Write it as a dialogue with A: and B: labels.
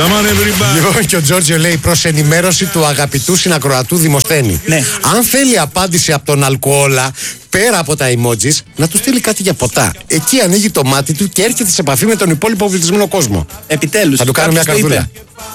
A: Come on everybody.
B: Λοιπόν, και ο Τζόρτζιο λέει προς ενημέρωση του αγαπητού συνακροατού Δημοσθένη.
C: Ναι.
B: Αν θέλει απάντηση από τον αλκοόλα, πέρα από τα emojis, να του στείλει κάτι για ποτά. Εκεί ανοίγει το μάτι του και έρχεται σε επαφή με τον υπόλοιπο πληθυσμένο κόσμο.
C: Επιτέλους.
B: Θα του κάνω μια
C: κάποιος το είπε.
B: καρδούλα.